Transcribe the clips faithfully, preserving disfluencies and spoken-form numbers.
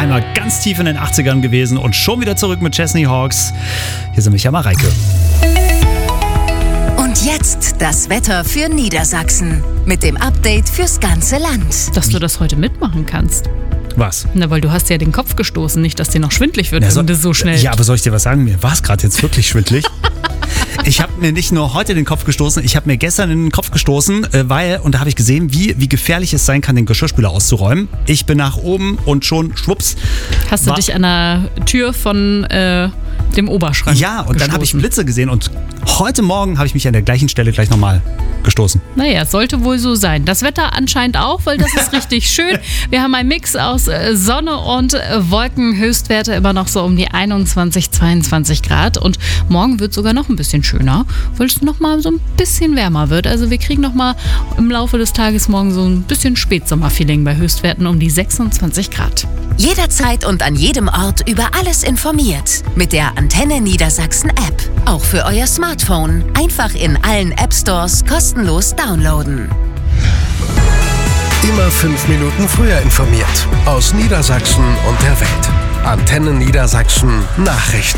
einmal ganz tief in den achtzigern gewesen und schon wieder zurück mit Chesney Hawks. Hier sind Micha Mareike. Und jetzt das Wetter für Niedersachsen mit dem Update fürs ganze Land. Dass du das heute mitmachen kannst. Was? Na, weil du hast ja den Kopf gestoßen, nicht, dass dir noch schwindelig wird, Na, wenn so, du so schnell... Ja, aber soll ich dir was sagen? Mir war es gerade jetzt wirklich schwindelig. Ich habe mir nicht nur heute den Kopf gestoßen, ich habe mir gestern in den Kopf gestoßen, weil, und da habe ich gesehen, wie, wie gefährlich es sein kann, den Geschirrspüler auszuräumen. Ich bin nach oben und schon schwupps. Hast du war, dich an der Tür von äh, dem Oberschrank Ja, und gestoßen. Dann habe ich Blitze gesehen und heute Morgen habe ich mich an der gleichen Stelle gleich nochmal gestoßen. Naja, sollte wohl so sein. Das Wetter anscheinend auch, weil das ist richtig schön. Wir haben einen Mix aus Sonne und Wolken, Höchstwerte immer noch so um die einundzwanzig, zweiundzwanzig Grad und morgen wird sogar noch ein bisschen schöner, weil es noch mal so ein bisschen wärmer wird. Also wir kriegen noch mal im Laufe des Tages morgen so ein bisschen Spätsommerfeeling bei Höchstwerten um die sechsundzwanzig Grad. Jederzeit und an jedem Ort über alles informiert. Mit der Antenne Niedersachsen App. Auch für euer Smartphone. Einfach in allen App Stores kostenlos downloaden. Immer fünf Minuten früher informiert. Aus Niedersachsen und der Welt. Antenne Niedersachsen Nachrichten.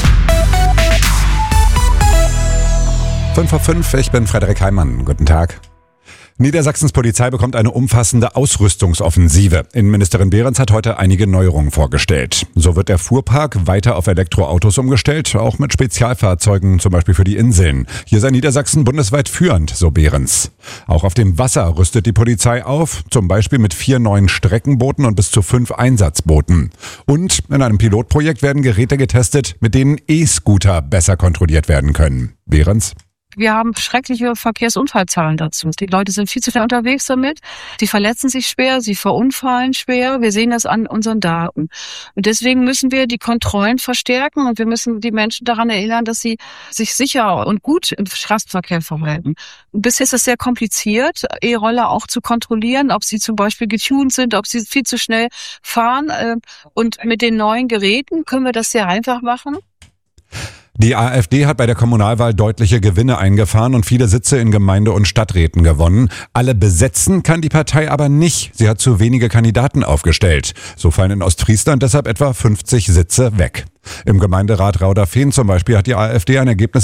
fünf vor fünf, ich bin Frederik Heimann. Guten Tag. Niedersachsens Polizei bekommt eine umfassende Ausrüstungsoffensive. Innenministerin Behrens hat heute einige Neuerungen vorgestellt. So wird der Fuhrpark weiter auf Elektroautos umgestellt, auch mit Spezialfahrzeugen, zum Beispiel für die Inseln. Hier sei Niedersachsen bundesweit führend, so Behrens. Auch auf dem Wasser rüstet die Polizei auf, zum Beispiel mit vier neuen Streckenbooten und bis zu fünf Einsatzbooten. Und in einem Pilotprojekt werden Geräte getestet, mit denen E-Scooter besser kontrolliert werden können. Behrens? Wir haben schreckliche Verkehrsunfallzahlen dazu. Die Leute sind viel zu schnell unterwegs damit. Sie verletzen sich schwer, sie verunfallen schwer. Wir sehen das an unseren Daten. Und deswegen müssen wir die Kontrollen verstärken und wir müssen die Menschen daran erinnern, dass sie sich sicher und gut im Straßenverkehr verhalten. Bisher ist es sehr kompliziert, E-Roller auch zu kontrollieren, ob sie zum Beispiel getuned sind, ob sie viel zu schnell fahren. Und mit den neuen Geräten können wir das sehr einfach machen. Die AfD hat bei der Kommunalwahl deutliche Gewinne eingefahren und viele Sitze in Gemeinde- und Stadträten gewonnen. Alle besetzen kann die Partei aber nicht. Sie hat zu wenige Kandidaten aufgestellt. So fallen in Ostfriesland deshalb etwa fünfzig Sitze weg. Im Gemeinderat Rauderfehn zum Beispiel hat die AfD ein Ergebnis